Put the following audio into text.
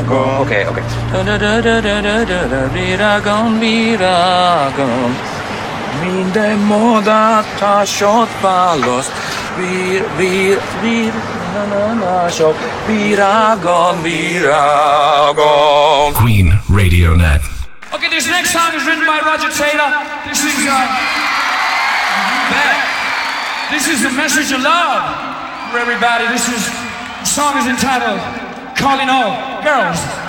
Okay. Viragon. Minden modat shot palos. Sok Viragon. Queen Radio Net. Okay, this next song is written by Roger Taylor. This is a message of love for everybody. The song is entitled Calling All Girls.